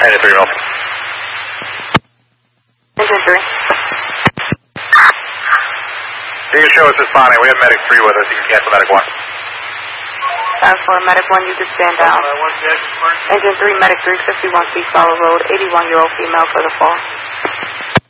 Engine 3, roll. Engine 3. You can show us responding. We have Medic 3 with us. You can cancel Medic 1. For Medic 1, you can stand down. Engine 3, Medic 3, 51 feet, follow road, 81-year-old female for the fall.